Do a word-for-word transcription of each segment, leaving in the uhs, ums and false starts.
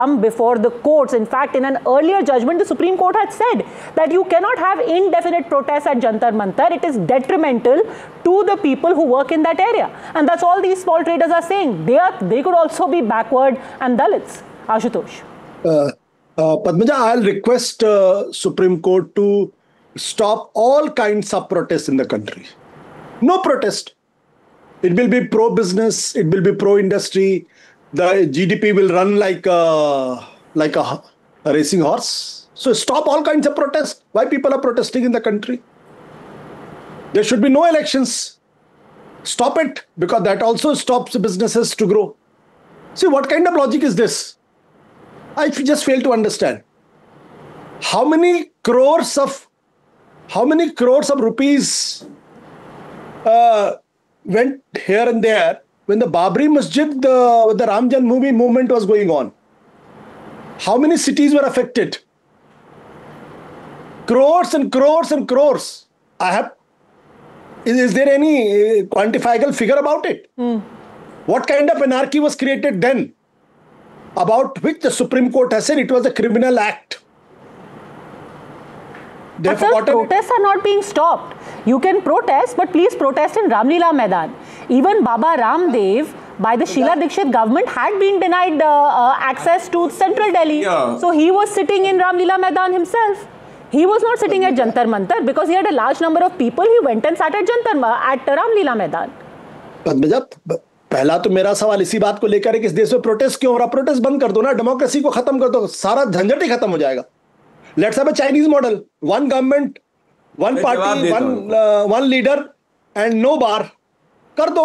before the courts. In fact, in an earlier judgment, the Supreme Court had said that you cannot have indefinite protests at Jantar Mantar. It is detrimental to the people who work in that area. And that's all these small traders are saying. They are, they could also be backward and Dalits. Ashutosh. Uh, uh, Padmaja, I'll request uh, Supreme Court to stop all kinds of protests in the country. No protest. It will be pro-business. It will be pro-industry. The G D P will run like a, like a, a racing horse. So stop all kinds of protests. Why people are protesting in the country? There should be no elections. Stop it, because that also stops the businesses to grow. See, what kind of logic is this? I just fail to understand. How many crores of, how many crores of rupees uh, went here and there when the Babri Masjid, the, the Ram Janmabhoomi movement was going on? How many cities were affected? Crores and crores and crores. I have. Is, is there any quantifiable figure about it? Mm. What kind of anarchy was created then? About which the Supreme Court has said it was a criminal act. But sir, protests are not being stopped. You can protest, but please protest in Ramlila Maidan. Even Baba Ramdev, by the Sheila Dikshit government, had been denied uh, uh, access to central Delhi. Yeah. So he was sitting in Ramlila Maidan himself. He was not sitting at Jantar Mantar because he had a large number of people. He went and sat at Jantar at Ramlila Maidan. Padmaja, पहला तो मेरा सवाल इसी बात को लेकर है कि इस देश में प्रोटेस्ट क्यों हो रहा? प्रोटेस्ट बंद कर दो ना, डेमोक्रेसी को खत्म कर दो, सारा झंझट ही खत्म हो जाएगा. Let's have a Chinese model. One government, one party, one uh, one leader and no bar. कर दो.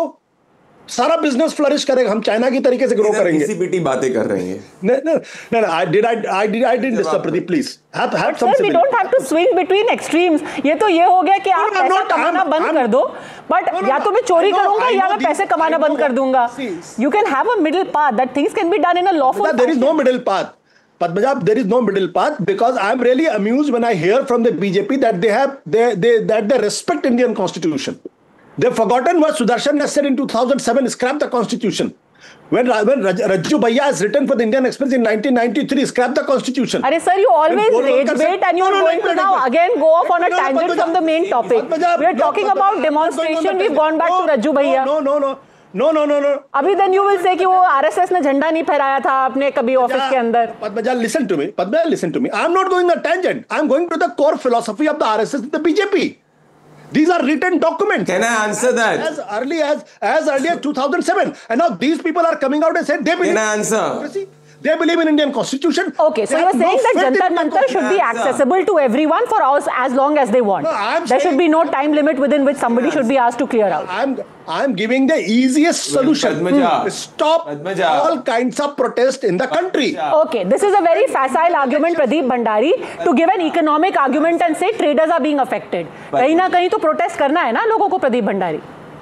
सारा बिजनेस फ्लरिश करेगा. हम चाइना की तरीके से ग्रो करेंगे. किसी बीटी बातें कर रहे हैं. No, no, no, no. I did, I, I did, I didn't disturb Pradeep. Please, have, have some. Sir, we don't have to swing between extremes. ये तो ये हो गया कि आप पैसा कमाना बंद कर दो. But या तो मैं चोरी करूँगा या मैं पैसे कमाना बंद कर दूँगा. You can have a middle path. That things can be done in a lawful fashion. There is no middle path. Padmaja, there is no middle path, because I am really amused when I hear from the B J P that they have they, they that they respect Indian Constitution. They've forgotten what Sudarshan has said in two thousand seven, scrap the Constitution. When, when Rajju Bhaiya has written for the Indian Express in nineteen ninety-three, scrap the Constitution. Arey sir, you always rage bait and you are going to now again go off on a tangent from the main topic. We are talking about demonstration, we've gone back to Rajju Bhaiya. No, no, no. No, no, no, no. अभी then you will say कि वो R S S ने झंडा नहीं फहराया था अपने कभी ऑफिस के अंदर. Padmaja, listen to me. Padmaja, listen to me. I am not going on a tangent. I am going to the core philosophy of the R S S and the B J P. These are written documents. Can I answer that? As early as as early as two thousand seven, and now these people are coming out and saying they believe. Can I answer? They believe in Indian Constitution. Okay, so you are saying no that Jantar Mantar should be accessible to everyone for us as long as they want. No, there saying, should be no time limit within which somebody yes. should be asked to clear out. I'm I'm giving the easiest solution. Padmaja. Stop Padmaja. all kinds of protest in the country. Padmaja. Okay, this is a very facile argument, Pradeep Bhandari, to give an economic argument and say traders are being affected. कहीं ना कहीं तो protest करना है ना लोगों को, Pradeep Bhandari.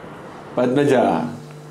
Padmaja.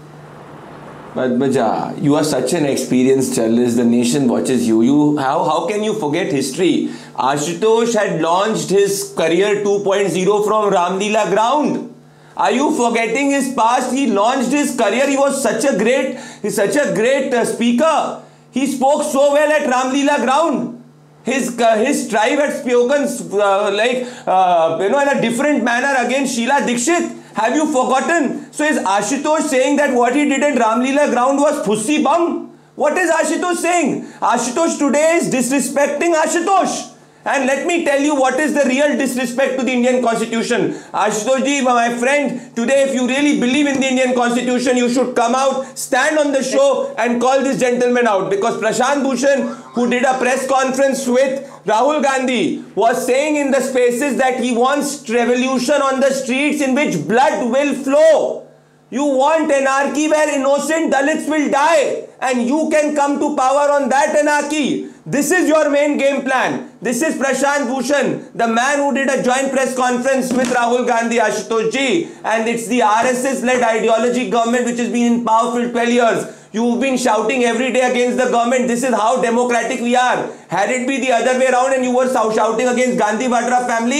Padmaja, you are such an experienced journalist. The nation watches you. You how how can you forget history? Ashutosh had launched his career two point oh from Ramlila ground. Are you forgetting his past? He launched his career. He was such a great, he's such a great uh, speaker. He spoke so well at Ramlila ground. His uh, his tribe had spoken uh, like uh, you know in a different manner against Sheila Dikshit. Have you forgotten? So is Ashutosh saying that what he did at Ramlila ground was pussy bum? What is Ashutosh saying? Ashutosh today is disrespecting Ashutosh. And let me tell you what is the real disrespect to the Indian Constitution. Ashutosh ji, my friend, today if you really believe in the Indian Constitution, you should come out, stand on the show and call this gentleman out. Because Prashant Bhushan, who did a press conference with Rahul Gandhi, was saying in the spaces that he wants revolution on the streets in which blood will flow. You want anarchy where innocent Dalits will die, and you can come to power on that anarchy. This is your main game plan. This is Prashant Bhushan, the man who did a joint press conference with Rahul Gandhi, Ashutosh ji, and it's the R S S-led ideology government which has been in power for twelve years. You've been shouting every day against the government. This is how democratic we are. Had it be the other way around and you were shouting against Gandhi Vadra family,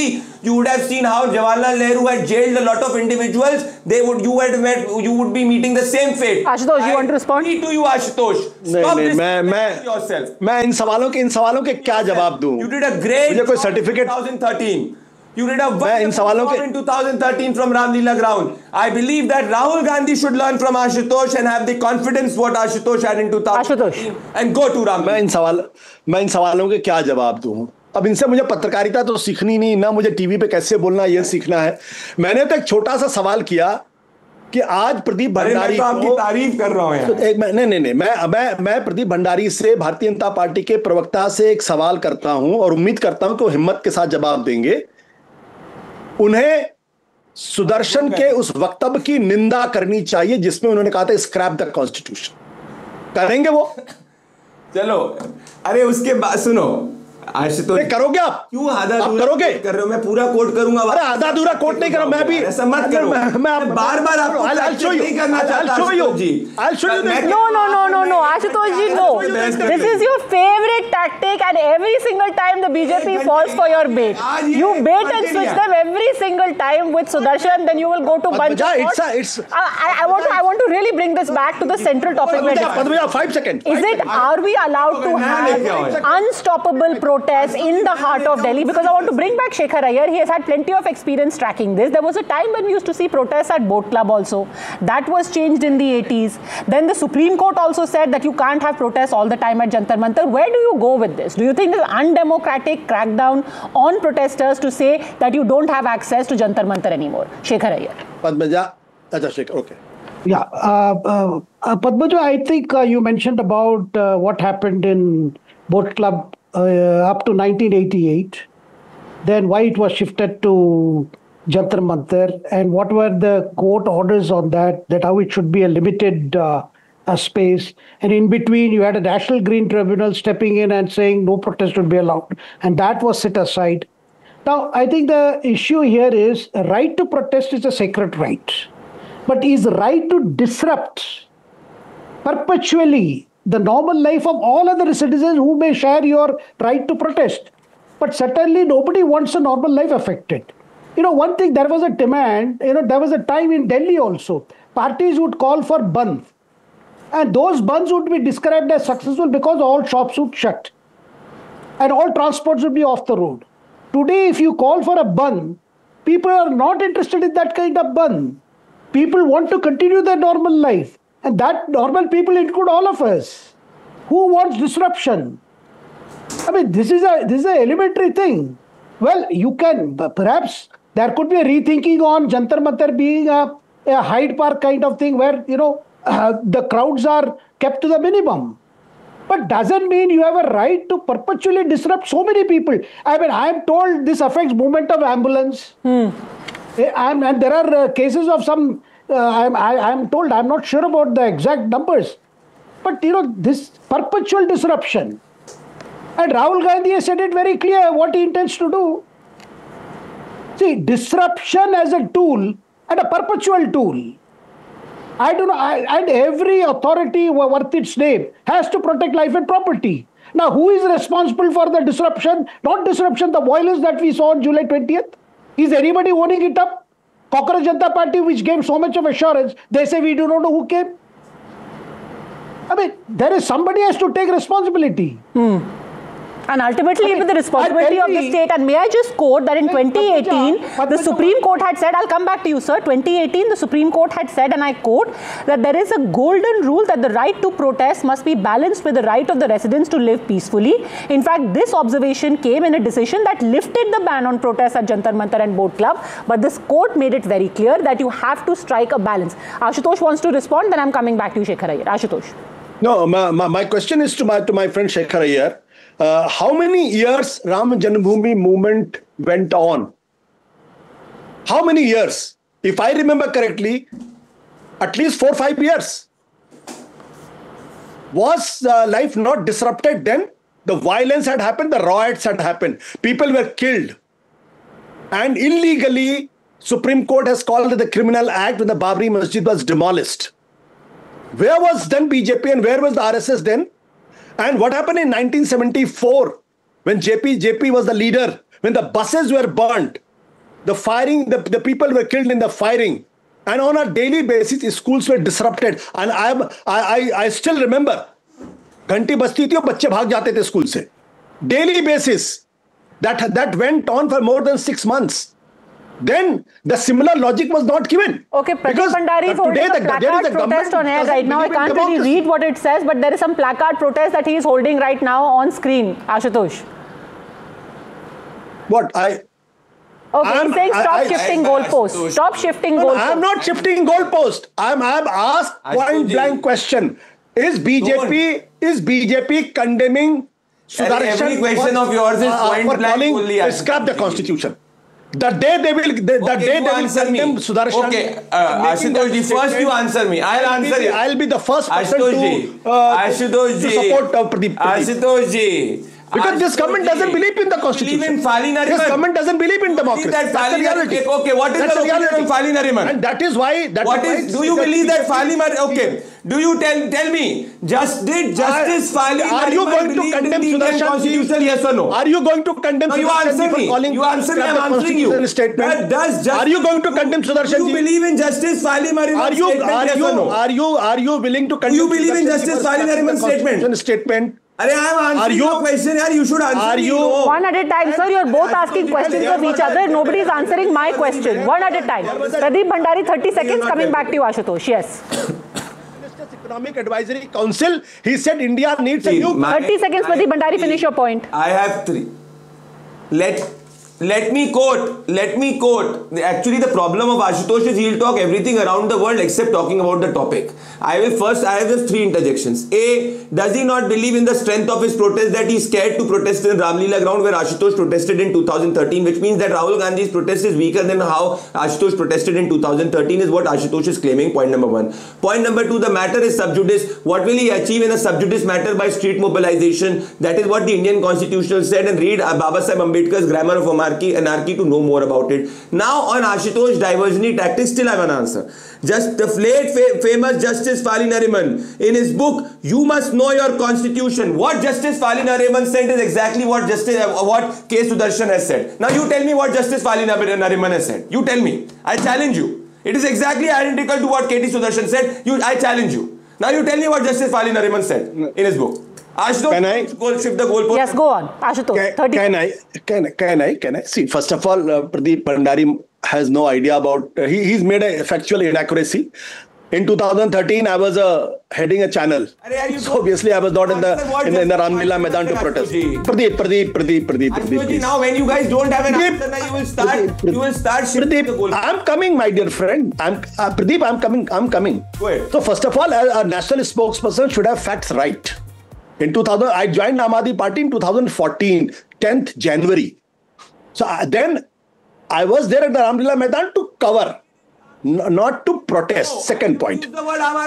you would have seen how Jawaharlal Nehru had jailed a lot of individuals. They would, you had met, you would be meeting the same fate. Ashutosh, you want to respond? To you, Ashutosh. नहीं नहीं मैं मैं yourself. मैं इन सवालों के इन सवालों के क्या जवाब दूं? You did a great मुझे कोई certificate twenty thirteen. You did a मैं इन सवालों wonderful के job in twenty thirteen from Ramlila ground. I believe that Rahul Gandhi should learn from Ashutosh and have the confidence what Ashutosh had in two thousand thirteen Ashutosh. and go to Ramlila. मैं इन सवाल मैं इन सवालों के क्या जवाब दूं? अब इनसे मुझे पत्रकारिता तो सीखनी नहीं, ना मुझे टीवी पे कैसे बोलना ये सीखना है। मैंने तो एक छोटा सा सवाल किया कि आज प्रदीप भंडारी तो आपकी तारीफ कर रहा हूं यार। तो एक मैं नहीं नहीं नहीं मैं मैं मैं प्रदीप भंडारी से, भारतीय जनता पार्टी के प्रवक्ता से एक सवाल करता हूं और उम्मीद करता हूं कि वो हिम्मत के साथ जवाब देंगे। उन्हें सुदर्शन के उस वक्तव्य की निंदा करनी चाहिए जिसमें उन्होंने कहा था स्क्रैप द कॉन्स्टिट्यूशन। करेंगे वो? चलो, अरे उसके बाद सुनो आशुतोष, करोगे आप? क्यों आधा आप करोगे? कर रहे हो? मैं पूरा कोट करूंगा। अरे आधा अधूरा कोट नहीं करो, मैं भी ऐसा मत करो। मैं, मैं बार बार आपको नहीं करना चाहता आशुतोष जी। I'll show you this. No, no, no, no, no, Ashutosh ji, no. This is your favorite tactic, and every single time the B J P falls for your bait. You bait and switch them every single time with Sudarshan, then you will go to bunch of it's a, it's I, I, I want to, I want to really bring this back to the central topic. we're discussing. Padmaja, five seconds. Is it, are we allowed to have unstoppable protests in the heart of Delhi? Because I want to bring back Shekhar Iyer. He has had plenty of experience tracking this. There was a time when we used to see protests at Boat Club also. That was changed in the eighties. Then the Supreme Court also said that you can't have protests all the time at Jantar Mantar. Where do you go with this? Do you think this undemocratic crackdown on protesters to say that you don't have access to Jantar Mantar anymore? Shekhar Iyer. Padmaja, Acha Shekhar, okay. Yeah, uh, uh, uh, Padmaja, I think uh, you mentioned about uh, what happened in Boat Club uh, up to nineteen eighty-eight, then why it was shifted to Jantar Mantar, and what were the court orders on that, that how it should be a limited uh, uh, space. And in between, you had a National Green Tribunal stepping in and saying no protest would be allowed, and that was set aside. Now, I think the issue here is a right to protest is a sacred right. But is right to disrupt perpetually the normal life of all other citizens who may share your right to protest. But certainly nobody wants a normal life affected. You know, one thing, there was a demand, you know, there was a time in Delhi also, parties would call for bandh. And those bandhs would be described as successful because all shops would shut. And all transports would be off the road. Today, if you call for a bandh, people are not interested in that kind of bandh. People want to continue their normal life. And that normal people include all of us. Who wants disruption? I mean, this is a this is an elementary thing. Well, you can, perhaps there could be a rethinking on Jantar Mantar being a, a Hyde Park kind of thing where, you know, uh, the crowds are kept to the minimum. But doesn't mean you have a right to perpetually disrupt so many people. I mean, I am told this affects movement of ambulance. Hmm. And, and there are uh, cases of some, uh, I'm, I, I'm told, I'm not sure about the exact numbers. But, you know, this perpetual disruption. And Rahul Gandhi has said it very clear what he intends to do. See, disruption as a tool and a perpetual tool. I don't know, I, and every authority worth its name has to protect life and property. Now, who is responsible for the disruption? Not disruption, the violence that we saw on July twentieth. Is anybody owning it up? Cockroach Janata Party, which gave so much of assurance, they say we do not know who came. I mean, there is somebody has to take responsibility. Hmm. And ultimately, I mean, the responsibility of the state. And may I just quote that in twenty eighteen, the Supreme Court had said, I'll come back to you, sir. twenty eighteen, the Supreme Court had said, and I quote, that there is a golden rule that the right to protest must be balanced with the right of the residents to live peacefully. In fact, this observation came in a decision that lifted the ban on protests at Jantar Mantar and Boat Club. But this court made it very clear that you have to strike a balance. Ashutosh wants to respond, then I'm coming back to you, Shekhar Iyer. Ashutosh. No, my, my, my question is to my, to my friend Shekhar Iyer. Uh, how many years Ram Janmabhoomi movement went on? How many years? If I remember correctly, at least four, five years. Was uh, life not disrupted then? The violence had happened, the riots had happened. People were killed. And illegally, Supreme Court has called it the Criminal Act when the Babri Masjid was demolished. Where was then B J P and where was the R S S then? And what happened in nineteen seventy-four when J P J P was the leader, when the buses were burnt? The firing, the, the people were killed in the firing. And on a daily basis, schools were disrupted. And I, I, I, I still remember, घंटी बजती थी और बच्चे भाग जाते थे school से. Daily basis. That, that went on for more than six months. Then the similar logic was not given. Okay, Pradeep Bhandari is holding a placard protest on air right now. I can't really read what it says, but there is some placard protest that he is holding right now on screen. Ashutosh. What? I... Okay, I'm, he's saying stop I, shifting goalposts. Stop shifting no, goalposts. I'm not shifting goalpost. I'm I'm asked point blank question. Is B J P don't. is B J P condemning Sudarshan? Every question of yours is uh, point for blank calling, fully. Uh, scrap the constitution. The day they will, the, the okay, day they will condemn Sudarshan. Okay, uh, Ashutosh, first you answer me. I'll, I'll answer be, you. I'll be the first person to, uh, Ashutosh to support uh, Pradeep. Ashutosh Because this government doesn't believe in the constitution. Believe in Fali Nariman. This government doesn't believe in democracy. That That's the reality. Okay, okay, what is That's the opinion reality. of Fali Nariman? And that is why. That what is, is? Do you believe that Fali Nariman? Okay. Do you tell tell me? Just did Justice Fali Nariman Are you going to condemn Sudarshan Constitution? Yes or no? Are you going to condemn no, you answer me. You answer me. I'm answering you. Statement? That does Are you going to condemn Sudarshan? Do you believe in Justice Fali Nariman? Are you statement, are yes you or no? are you are you willing to condemn? Do you believe in Justice Fali Nariman's statement? Statement. Are I'm answering are you, your question, yaar. You should answer are me. You, no. One at a time, sir. You're both asking questions of each other. Nobody is answering my question. One at a time. Pradeep Bhandari, thirty seconds. Coming back to you, Ashutosh. Yes. Economic Advisory Council. He said India needs See, a new. thirty seconds, Pradeep Bhandari. Finish your point. I have three. Let. Let me quote, let me quote, actually the problem of Ashutosh is he'll talk everything around the world except talking about the topic. I will first, I have just three interjections. A, does he not believe in the strength of his protest that he's scared to protest in Ramlila ground where Ashutosh protested in two thousand thirteen, which means that Rahul Gandhi's protest is weaker than how Ashutosh protested in two thousand thirteen is what Ashutosh is claiming, point number one. Point number two, the matter is sub judice. What will he achieve in a sub judice matter by street mobilization? That is what the Indian constitution said, and read Baba Saheb Ambedkar's Grammar of Anarchy, anarchy to know more about it. Now on Ashutosh diversionary tactics, still I have an answer. Just the late fa famous Justice Fali Nariman, in his book, You Must Know Your Constitution, what Justice Fali Nariman said is exactly what Justice, uh, what K. Sudarshan has said. Now you tell me what Justice Fali Nariman has said. You tell me. I challenge you. It is exactly identical to what K T Sudarshan said. You, I challenge you. Now you tell me what Justice Fali Nariman said in his book. Ashutosh, can I goal, shift the goalpost? Yes, go on. Ashutosh, can, can I? Can, can I? Can I? See, first of all, uh, Pradeep Bhandari has no idea about. Uh, he, he's made a factual inaccuracy. In two thousand thirteen, I was uh, heading a channel. So obviously, I was not in the in the, in the Ramlila Maidan to protest. Pradeep, Pradeep, Pradeep, Pradeep, Pradeep. Now, when you guys don't have an answer, now you will start. Pradeep, you will start shifting the goalpost. I'm coming, my dear friend. I'm uh, Pradeep. I'm coming. I'm coming. Go ahead. So first of all, a, a national spokesperson should have facts right. In two thousand, I joined Aam Aadmi Party in two thousand fourteen, tenth January. So uh, then I was there at the Ramlila Maidan to cover, n not to protest. Oh, Second point. One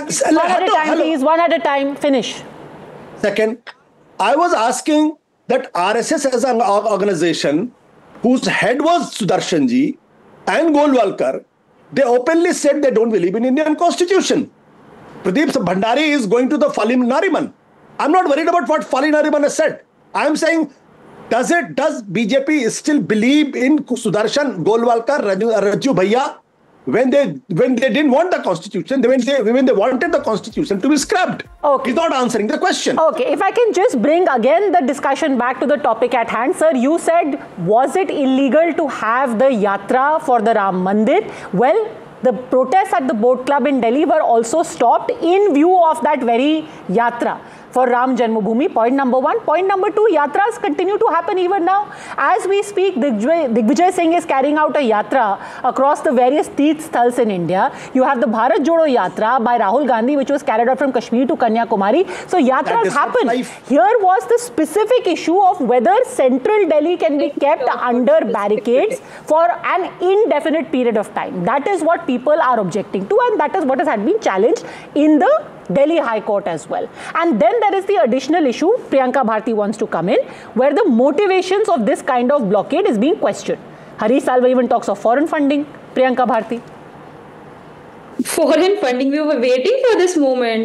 at a time, please. One at a time. Finish. Second, I was asking that R S S as an organization whose head was Sudarshan ji and Golwalkar, they openly said they don't believe in Indian constitution. Pradeep Bhandari is going to the Fali Nariman. I'm not worried about what Fali Nariman has said. I'm saying, does it, does B J P still believe in Sudarshan, Golwalkar, Raju, Raju Bhaiya, when they when they didn't want the constitution, when they when they wanted the constitution to be scrapped? Okay. He's not answering the question. Okay, if I can just bring again the discussion back to the topic at hand, sir. You said, was it illegal to have the yatra for the Ram Mandir? Well, the protests at the Boat Club in Delhi were also stopped in view of that very yatra for Ram Janmabhoomi. Point number one. Point number two, yatras continue to happen even now. As we speak, Digvijay, Digvijay Singh is carrying out a yatra across the various Teerth Sthals in India. You have the Bharat Jodo Yatra by Rahul Gandhi, which was carried out from Kashmir to Kanyakumari. So yatras happen. Here was the specific issue of whether central Delhi can be kept under barricades for an indefinite period of time. That is what people are objecting to, and that is what has had been challenged in the Delhi High Court as well. And then there is the additional issue, Priyanka Bharti wants to come in, where the motivations of this kind of blockade is being questioned. Harish Salva even talks of foreign funding. Priyanka Bharti. Foreign funding, we were waiting for this moment.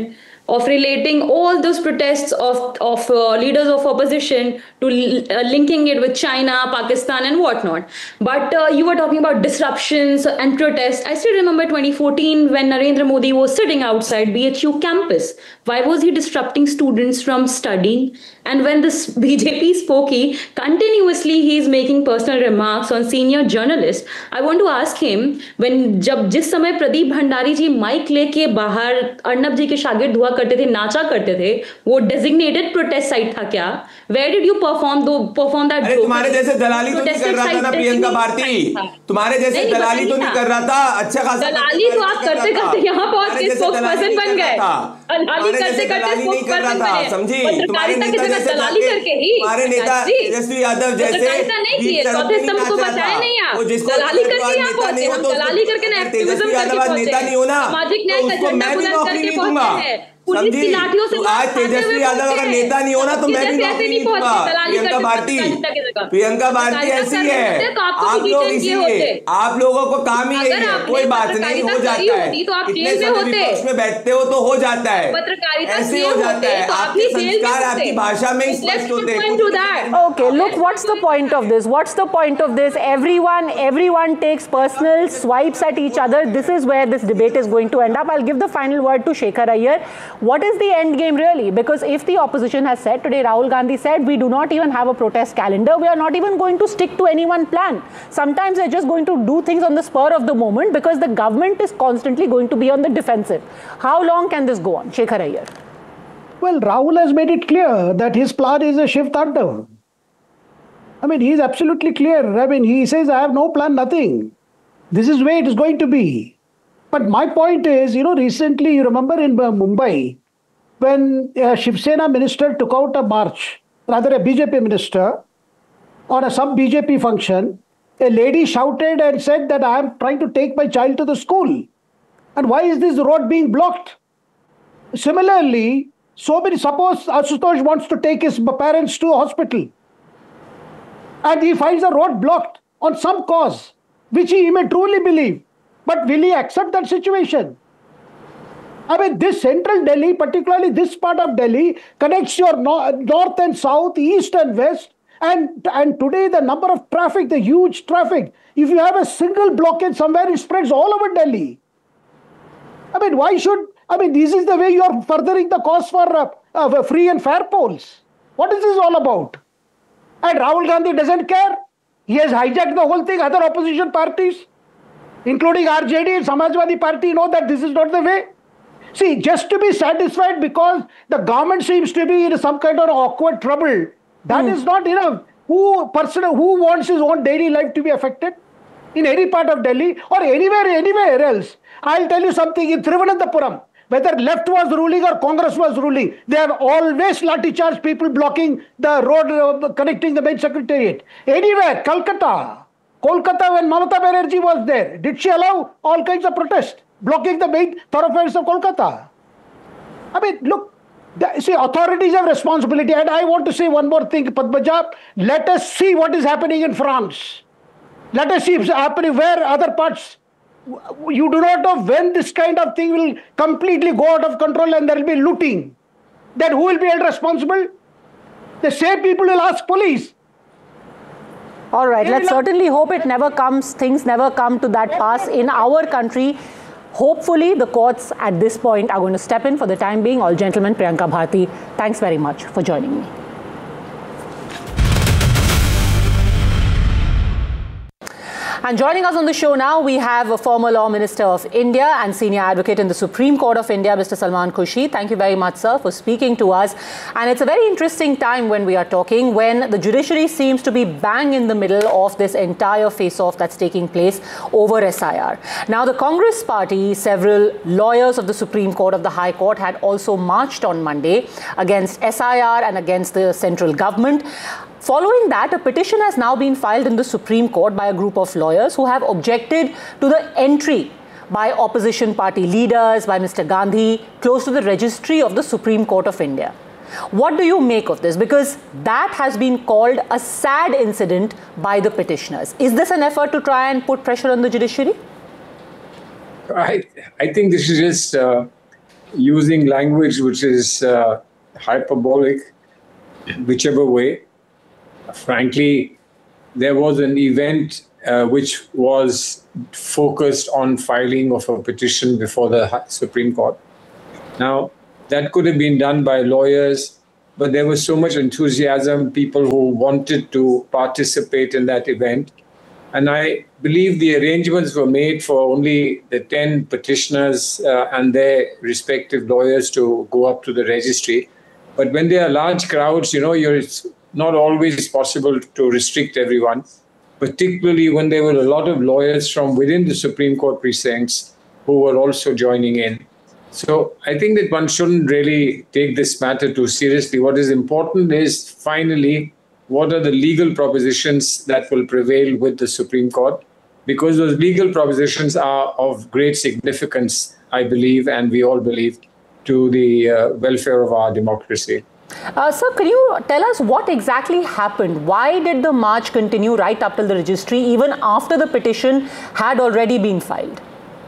of relating all those protests of, of uh, leaders of opposition to uh, linking it with China, Pakistan and whatnot. But uh, you were talking about disruptions and protests. I still remember twenty fourteen when Narendra Modi was sitting outside B H U campus. Why was he disrupting students from studying? And when this B J P spokey, continuously he is making personal remarks on senior journalists. I want to ask him, when जब जिस समय प्रदीप भंडारी जी mic लेके बाहर अर्नब जी के शागिर्द हुआ करते थे, नाचा करते थे, वो डेजिग्नेटेड प्रोटेस्ट साइट था क्या? Where did you perform दो perform that? अरे तुम्हारे जैसे दलाली तो नहीं कर रहा था ना प्रियंका भारती, तुम्हारे जैसे दलाली तो नहीं कर रहा था, अच्छा खासा दलाली तो आप करते करते यहाँ पहुंच के स्पोक्स पर्सन बन गए, दलाली करते करते स्पोक्स पर्सन बने, समझी? पत्रकारिता की जगह दलाली करके ही हमारे नेता तेजस्वी यादव जैसे पत्रकारिता नहीं किए, चौथे स्तंभ को बचाए नहीं आप, दलाली करके यहाँ पहुंचे, हम दलाली करके ना एक्टिविज्म करके पहुंचे, सामाजिक न्याय का झंडा बुलंद करके पहुंचे हैं, पुलिस की लाठियों से आज तेजस्वी यादव अगर नेता नहीं होना तो मैं भी नौकरी नहीं दूंगा। प्रियंका भारती प्रियंका भारती ऐसी है, आप लोग इसीलिए आप लोगों को काम ही यही है, कोई बात नहीं, हो जाता है, इतने समय विपक्ष में बैठते हो तो हो जाता है, ऐसे हो जाता है, आपके संस्कार आपकी भाषा में ही स्पष्ट होते हैं। Okay, look, what's the point of this? What's the point of this? Everyone, everyone takes personal swipes at each other. This is where this debate is going to end up. I'll give the final word to Shekhar Iyer. What is the end game really? Because if the opposition has said today, Rahul Gandhi said, we do not even have a protest calendar. We are not even going to stick to any one plan. Sometimes they're just going to do things on the spur of the moment because the government is constantly going to be on the defensive. How long can this go on? Shekhar Iyer. Well, Rahul has made it clear that his plan is a Shiv Tandav. I mean, he is absolutely clear. I mean, he says, I have no plan, nothing. This is where it is going to be. But my point is, you know, recently, you remember in uh, Mumbai, when a Shiv Sena minister took out a march, rather a B J P minister, on a some B J P function, a lady shouted and said that I am trying to take my child to the school. And why is this road being blocked? Similarly, so many, suppose Ashutosh wants to take his parents to a hospital and he finds the road blocked on some cause, which he may truly believe. But will he accept that situation? I mean, this central Delhi, particularly this part of Delhi, connects your no north and south, east and west. And, and today the number of traffic, the huge traffic, if you have a single blockade somewhere, it spreads all over Delhi. I mean, why should, I mean, this is the way you are furthering the cause for uh, uh, free and fair polls. What is this all about? And Rahul Gandhi doesn't care. He has hijacked the whole thing. Other opposition parties, including R J D and Samajwadi Party, know that this is not the way. See, just to be satisfied because the government seems to be in some kind of awkward trouble, that mm. is not enough. Who person who wants his own daily life to be affected in any part of Delhi or anywhere, anywhere else? I'll tell you something, in Thiruvananthapuram, whether left was ruling or Congress was ruling, they have always lathi charged people blocking the road uh, connecting the main secretariat. Anywhere, Calcutta, Kolkata, when Mamata Banerjee was there, did she allow all kinds of protest, blocking the main thoroughfares of Kolkata? I mean, look, the, see, authorities have responsibility. And I want to say one more thing, Padmaja, let us see what is happening in France. Let us see what's happening where other parts. You do not know when this kind of thing will completely go out of control and there will be looting. Then who will be held responsible? The same people will ask police. All right, let's certainly hope it never comes, things never come to that pass in our country. Hopefully, the courts at this point are going to step in for the time being. All gentlemen, Priyanka Bharti, thanks very much for joining me. And joining us on the show now, we have a former Law Minister of India and Senior Advocate in the Supreme Court of India, Mister Salman Khurshid. Thank you very much, sir, for speaking to us. And it's a very interesting time when we are talking, when the judiciary seems to be bang in the middle of this entire face-off that's taking place over S I R. Now, the Congress party, several lawyers of the Supreme Court of the High Court had also marched on Monday against S I R and against the central government. Following that, a petition has now been filed in the Supreme Court by a group of lawyers who have objected to the entry by opposition party leaders, by Mister Gandhi, close to the registry of the Supreme Court of India. What do you make of this? Because that has been called a sad incident by the petitioners. Is this an effort to try and put pressure on the judiciary? I, I think this is just uh, using language which is uh, hyperbolic, whichever way. Frankly, there was an event uh, which was focused on filing of a petition before the Supreme Court. Now, that could have been done by lawyers, but there was so much enthusiasm, people who wanted to participate in that event. And I believe the arrangements were made for only the ten petitioners uh, and their respective lawyers to go up to the registry. But when there are large crowds, you know, you're, it's not always possible to restrict everyone, particularly when there were a lot of lawyers from within the Supreme Court precincts who were also joining in. So I think that one shouldn't really take this matter too seriously. What is important is finally, what are the legal propositions that will prevail with the Supreme Court? Because those legal propositions are of great significance, I believe, and we all believe, to the uh, welfare of our democracy. Uh, sir, can you tell us what exactly happened? Why did the march continue right up till the registry, even after the petition had already been filed?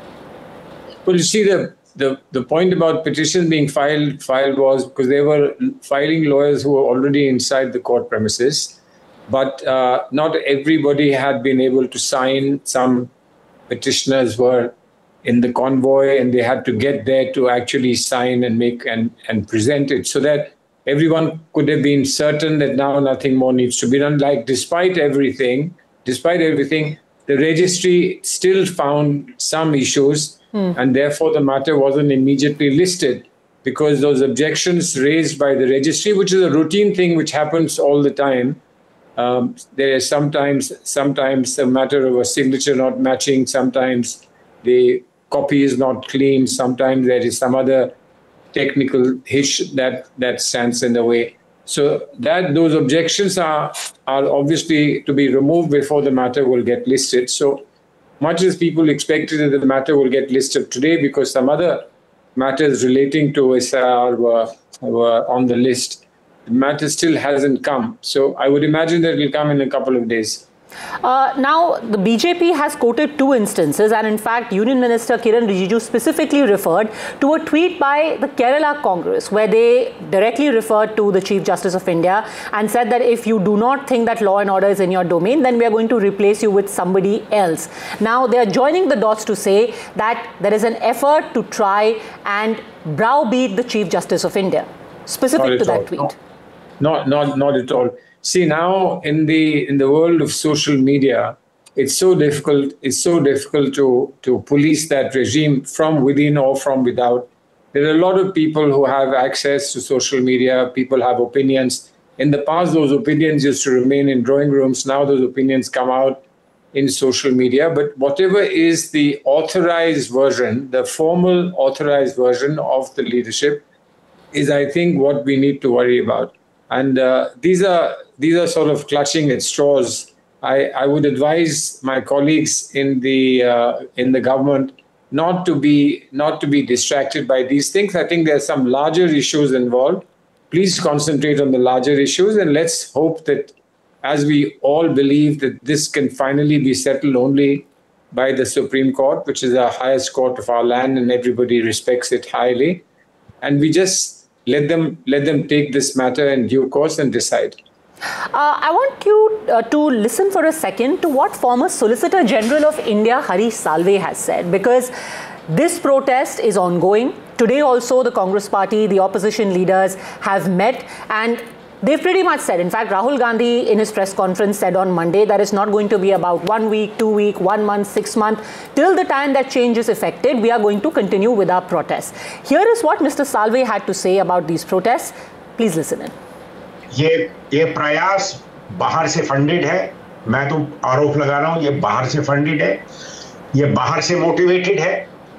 Well, you see, the The, the point about petition being filed, filed was because they were filing lawyers who were already inside the court premises, but uh, not everybody had been able to sign. Some petitioners were in the convoy and they had to get there to actually sign and make and, and present it, so that everyone could have been certain that now nothing more needs to be done. Like, despite everything, despite everything, the registry still found some issues. Hmm. And therefore, the matter wasn't immediately listed because those objections raised by the registry, which is a routine thing which happens all the time. Um, there is sometimes, sometimes a matter of a signature not matching. Sometimes the copy is not clean. Sometimes there is some other technical hitch that, that stands in the way. So that those objections are, are obviously to be removed before the matter will get listed. So much as people expected that the matter will get listed today because some other matters relating to S I R were, were on the list, the matter still hasn't come. So I would imagine that it will come in a couple of days. Uh, now, the B J P has quoted two instances, and in fact, Union Minister Kiran Rijiju specifically referred to a tweet by the Kerala Congress, where they directly referred to the Chief Justice of India and said that if you do not think that law and order is in your domain, then we are going to replace you with somebody else. Now, they are joining the dots to say that there is an effort to try and browbeat the Chief Justice of India, specific to that all. tweet. No, not, not, not at all. See, now in the in the world of social media, it's so difficult. It's so difficult to to police that regime from within or from without. There are a lot of people who have access to social media. People have opinions. In the past, those opinions used to remain in drawing rooms. Now those opinions come out in social media. But whatever is the authorized version, the formal authorized version of the leadership, is, I think, what we need to worry about. And uh, these are these are sort of clutching at straws. I, I would advise my colleagues in the uh, in the government not to be not to be distracted by these things. I think there are some larger issues involved. Please concentrate on the larger issues, and let's hope that, as we all believe, that this can finally be settled only by the Supreme Court, which is the highest court of our land, and everybody respects it highly. And we just Let them let them take this matter in due course and decide. Uh, I want you uh, to listen for a second to what former Solicitor General of India, Harish Salve, has said, because this protest is ongoing. Today also, the Congress party, the opposition leaders have met, and they've pretty much said, in fact, Rahul Gandhi in his press conference said on Monday that it's not going to be about one week, two week, one month, six months. Till the time that change is effected, we are going to continue with our protests. Here is what Mister Salve had to say about these protests. Please listen in. ये ये प्रयास बाहर से funded है. मैं तो आरोप लगा रहा हूँ ये बाहर से फंडेड है, ये बाहर से मोटिवेटेड है,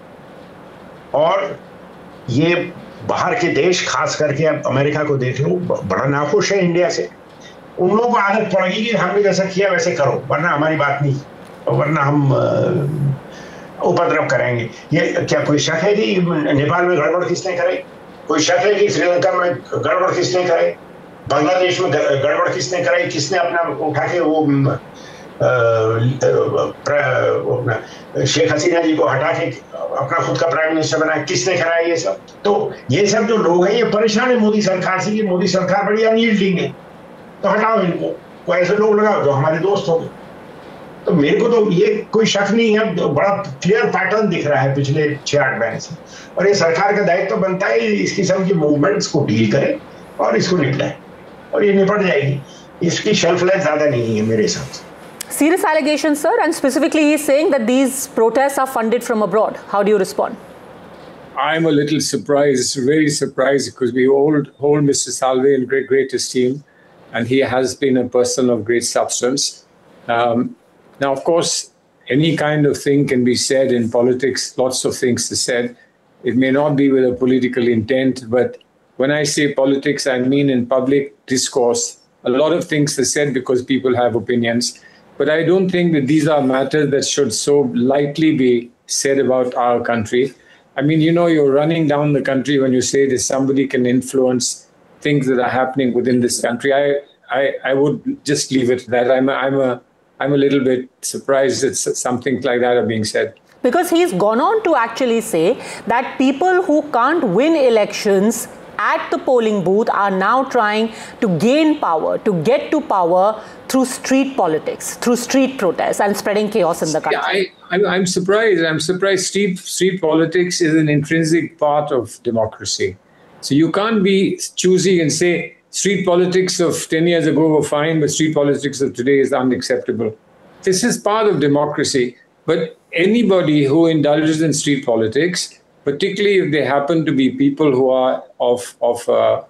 और ये बाहर के देश, खास करके अब अमेरिका को देख लो, बड़ा नाखुश है इंडिया से. उन लोगों को आदत पड़ेगी कि हमने जैसा किया वैसे करो, वरना हमारी बात नहीं, वरना हम उपद्रव करेंगे. ये क्या कोई शक है कि नेपाल में गड़बड़ किसने करे? कोई शक है कि श्रीलंका में गड़बड़ किसने करे? बांग्लादेश में गड़बड़ किसने कराई? किसने अपना उठा के वो शेख हसीना जी को हटा के अपना खुद का प्राइम मिनिस्टर बनाया, किसने कराया ये सब? तो ये सब जो लोग हैं ये परेशान है मोदी सरकार से, कि मोदी सरकार बड़ी अनयील्डिंग है, तो हटाओ इनको, कोई ऐसे लोग लगाओ जो हमारे दोस्त होंगे। तो मेरे को तो ये कोई शक नहीं है, बड़ा क्लियर पैटर्न दिख रहा है पिछले छह आठ महीने से, और ये सरकार का दायित्व तो बनता है इस किस्म की मूवमेंट्स को डील करे और इसको निपटाए, और ये निपट जाएगी। इसकी शेल्फ लाइफ ज्यादा नहीं है मेरे हिसाब से। Serious allegations, sir, and specifically he is saying that these protests are funded from abroad. How do you respond? I'm a little surprised, very surprised, because we hold, hold Mister Salve in great, great esteem, and he has been a person of great substance. Um, now, of course, any kind of thing can be said in politics, lots of things are said. It may not be with a political intent, but when I say politics, I mean in public discourse. A lot of things are said because people have opinions. But I don't think that these are matters that should so lightly be said about our country. I mean, you know, you're running down the country when you say that somebody can influence things that are happening within this country. I, I, I would just leave it at that. I'm a, I'm a, I'm a little bit surprised that something like that are being said. Because he's gone on to actually say that people who can't win elections at the polling booth are now trying to gain power, to get to power through street politics, through street protests and spreading chaos in the country. Yeah, I, I'm, I'm surprised. I'm surprised street, street politics is an intrinsic part of democracy. So you can't be choosy and say street politics of ten years ago were fine, but street politics of today is unacceptable. This is part of democracy. But anybody who indulges in street politics, particularly if they happen to be people who are of, of a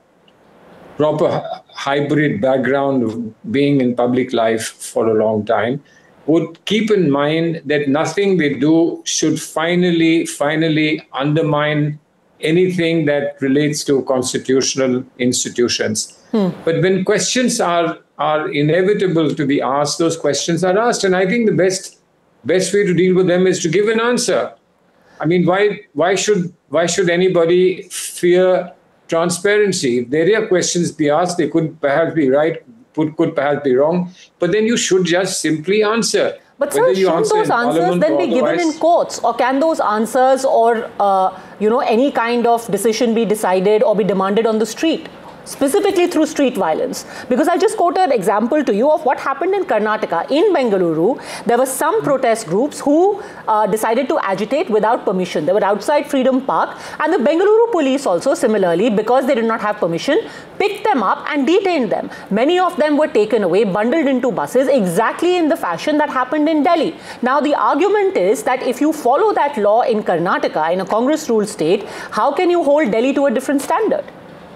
proper hybrid background of being in public life for a long time, would keep in mind that nothing they do should finally, finally undermine anything that relates to constitutional institutions. Hmm. But when questions are, are inevitable to be asked, those questions are asked. And I think the best, best way to deal with them is to give an answer. I mean, why, why, should, why should anybody fear transparency? If there are questions to be asked, they could perhaps be right, could, could perhaps be wrong, but then you should just simply answer. But sir, shouldn't those answers then be given in courts, or can those answers or uh, you know, any kind of decision be decided or be demanded on the street, specifically through street violence? Because I just quoted an example to you of what happened in Karnataka. In Bengaluru, there were some protest groups who uh, decided to agitate without permission. They were outside Freedom Park, and the Bengaluru police also similarly, because they did not have permission, picked them up and detained them. Many of them were taken away, bundled into buses, exactly in the fashion that happened in Delhi. Now, the argument is that if you follow that law in Karnataka, in a Congress-ruled state, how can you hold Delhi to a different standard?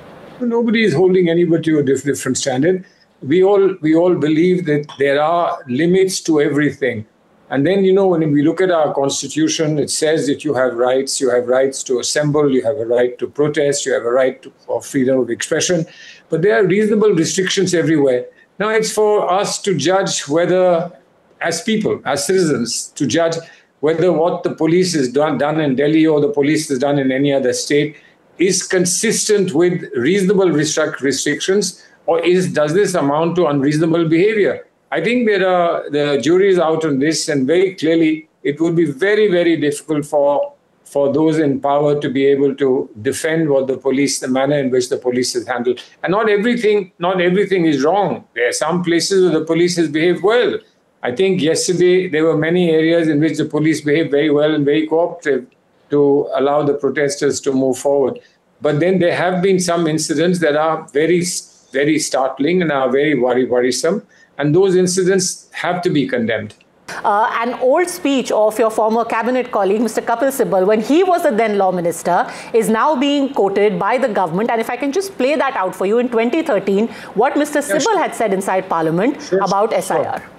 Nobody is holding anybody to a different standard. We all, we all believe that there are limits to everything. And then, you know, when we look at our constitution, it says that you have rights. You have rights to assemble. You have a right to protest. You have a right to, for freedom of expression. But there are reasonable restrictions everywhere. Now, it's for us to judge whether, as people, as citizens, to judge whether what the police has done, done in Delhi or the police has done in any other state is consistent with reasonable restrict restrictions, or is does this amount to unreasonable behavior? I think there are, the jury is out on this, and very clearly it would be very, very difficult for, for those in power to be able to defend what the police, the manner in which the police has handled. And not everything, not everything is wrong. There are some places where the police has behaved well. I think yesterday there were many areas in which the police behaved very well and very cooperative to allow the protesters to move forward. But then there have been some incidents that are very, very startling and are very worry, worrisome. And those incidents have to be condemned. Uh, an old speech of your former cabinet colleague, Mister Kapil Sibal, when he was the then law minister, is now being quoted by the government. And if I can just play that out for you, in twenty thirteen, what Mister Sibal yeah, sure. had said inside Parliament sure, about sure. S I R.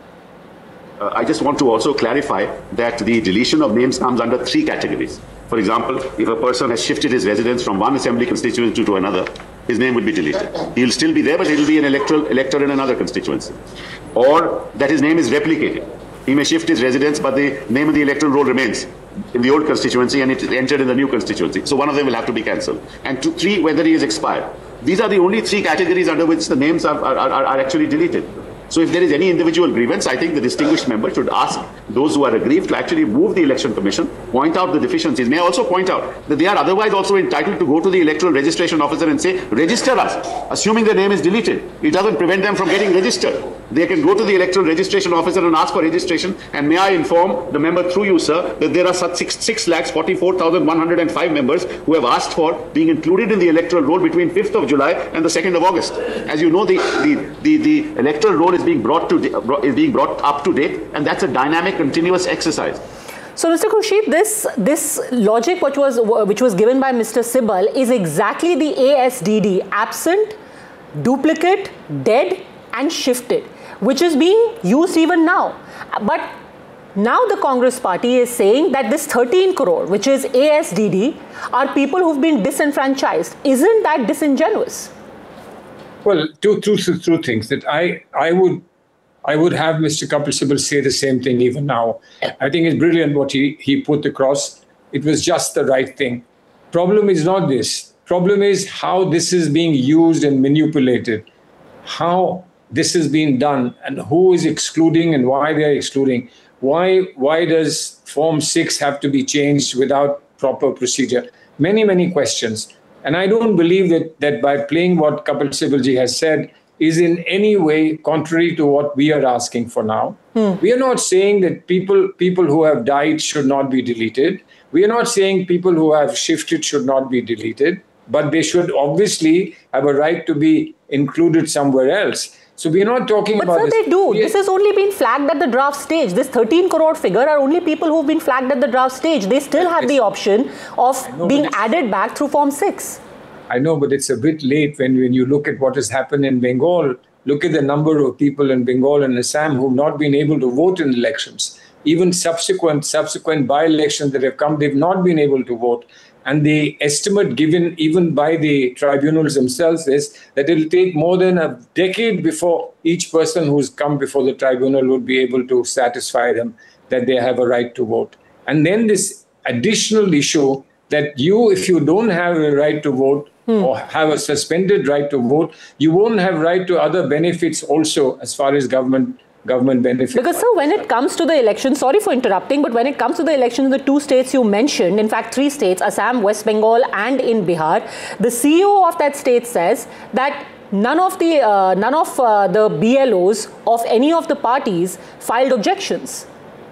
Uh, I just want to also clarify that the deletion of names comes under three categories. For example, if a person has shifted his residence from one assembly constituency to another, his name will be deleted. He will still be there, but he will be an electoral elector in another constituency. Or that his name is replicated. He may shift his residence, but the name of the electoral roll remains in the old constituency and it is entered in the new constituency. So one of them will have to be cancelled. And two, three, whether he is expired. These are the only three categories under which the names are, are, are, are actually deleted. So if there is any individual grievance, I think the distinguished member should ask those who are aggrieved to actually move the election commission, point out the deficiencies. May I also point out that they are otherwise also entitled to go to the electoral registration officer and say, register us, assuming their name is deleted. It doesn't prevent them from getting registered. They can go to the electoral registration officer and ask for registration. And may I inform the member through you, sir, that there are such six lakhs forty-four thousand one hundred five members who have asked for being included in the electoral roll between fifth of July and the second of August. As you know, the, the, the, the electoral roll is being brought to is being brought up to date, and that's a dynamic, continuous exercise. So, Mister Khurshid, this this logic which was which was given by Mister Sibal is exactly the A S D D: absent, duplicate, dead, and shifted, which is being used even now. But now the Congress party is saying that this thirteen crore, which is A S D D, are people who've been disenfranchised. Isn't that disingenuous? Well, two, two, two things that I I would. I would have Mister Kapil Sibal say the same thing even now. I think it's brilliant what he, he put across. It was just the right thing. Problem is not this. Problem is how this is being used and manipulated, how this is being done, and who is excluding and why they are excluding. Why, why does Form six have to be changed without proper procedure? Many, many questions. And I don't believe that, that by playing what Kapil Sibal ji has said, is in any way contrary to what we are asking for now. Hmm. We are not saying that people, people who have died should not be deleted. We are not saying people who have shifted should not be deleted, but they should obviously have a right to be included somewhere else. So we are not talking but about sir, this. They do. This has only been flagged at the draft stage. This thirteen crore figure are only people who have been flagged at the draft stage. They still have the option of know, being added back through Form six. I know, but it's a bit late when, when you look at what has happened in Bengal. Look at the number of people in Bengal and Assam who have not been able to vote in elections. Even subsequent subsequent by-elections that have come, they've not been able to vote. And the estimate given even by the tribunals themselves is that it will take more than a decade before each person who's come before the tribunal would be able to satisfy them that they have a right to vote. And then this additional issue that you, if you don't have a right to vote, Hmm. or have a suspended right to vote, you won't have right to other benefits also as far as government government benefits. Because sir, when it comes to the election, sorry for interrupting, but when it comes to the election in the two states you mentioned, in fact three states, Assam, West Bengal and in Bihar, the C E O of that state says that none of the uh, none of uh, the B L Os of any of the parties filed objections.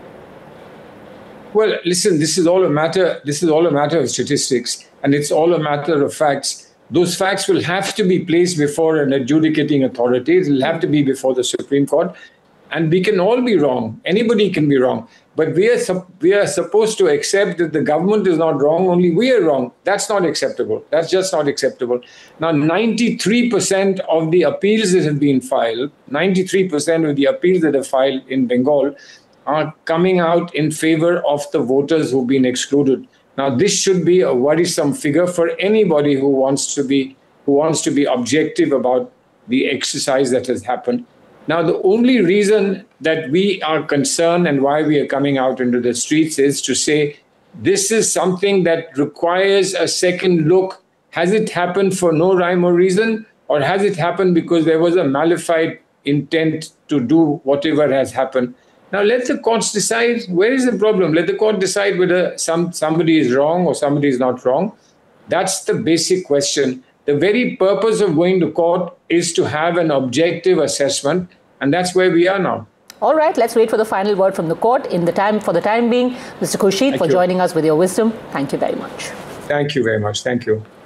Well, listen, this is all a matter, this is all a matter of statistics, and it's all a matter of facts. Those facts will have to be placed before an adjudicating authority. It will have to be before the Supreme Court. And we can all be wrong. Anybody can be wrong. But we are, we are supposed to accept that the government is not wrong, only we are wrong. That's not acceptable. That's just not acceptable. Now, ninety-three percent of the appeals that have been filed, ninety-three percent of the appeals that are filed in Bengal are coming out in favor of the voters who've been excluded. Now, this should be a worrisome figure for anybody who wants to be who wants to be objective about the exercise that has happened. Now, the only reason that we are concerned and why we are coming out into the streets is to say this is something that requires a second look. Has it happened for no rhyme or reason, or has it happened because there was a malified intent to do whatever has happened? Now, let the courts decide. Where is the problem? Let the court decide whether some, somebody is wrong or somebody is not wrong. That's the basic question. The very purpose of going to court is to have an objective assessment, and that's where we are now. All right, let's wait for the final word from the court. In the time, for the time being, Mister Khurshid, for joining us with your wisdom. Thank you very much. Thank you very much. Thank you.